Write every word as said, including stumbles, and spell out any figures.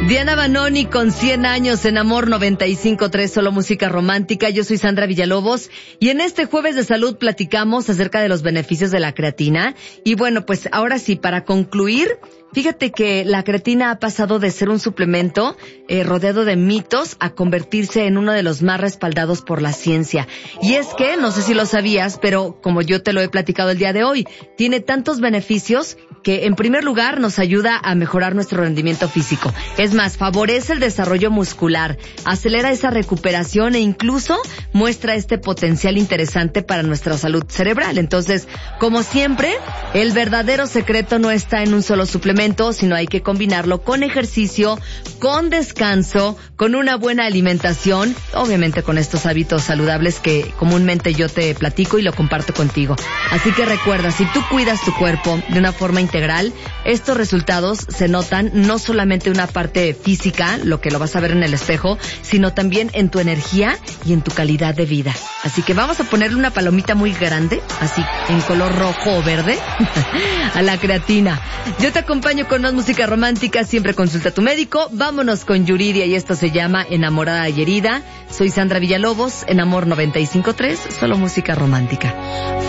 Diana Banoni con cien años en Amor noventa y cinco punto tres, solo música romántica. Yo soy Sandra Villalobos y en este Jueves de Salud platicamos acerca de los beneficios de la creatina. Y bueno, pues ahora sí, para concluir, fíjate que la creatina ha pasado de ser un suplemento eh, rodeado de mitos a convertirse en uno de los más respaldados por la ciencia. Y es que, no sé si lo sabías, pero como yo te lo he platicado el día de hoy, tiene tantos beneficios que en primer lugar nos ayuda a mejorar nuestro rendimiento físico. Es más, favorece el desarrollo muscular, acelera esa recuperación e incluso muestra este potencial interesante para nuestra salud cerebral. Entonces, como siempre, el verdadero secreto no está en un solo suplemento, sino hay que combinarlo con ejercicio, con descanso, con una buena alimentación, obviamente con estos hábitos saludables que comúnmente yo te platico y lo comparto contigo. Así que recuerda, si tú cuidas tu cuerpo de una forma integral, estos resultados se notan no solamente en una parte física, lo que lo vas a ver en el espejo, sino también en tu energía y en tu calidad de vida. Así que vamos a ponerle una palomita muy grande, así en color rojo o verde, a la creatina. Yo te acompaño con más música romántica, siempre consulta a tu médico. Vámonos con Yuridia y esto se llama Enamorada y Herida. Soy Sandra Villalobos en Amor noventa y cinco punto tres, solo música romántica.